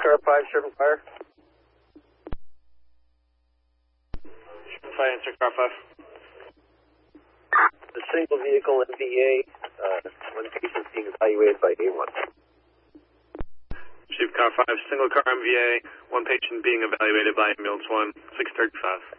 car 5, Sherman Fire. Sherman Fire, answer car 5. The single vehicle MVA, one patient being evaluated by A1. Chief car 5, single car MVA, one patient being evaluated by ambulance 1, 635.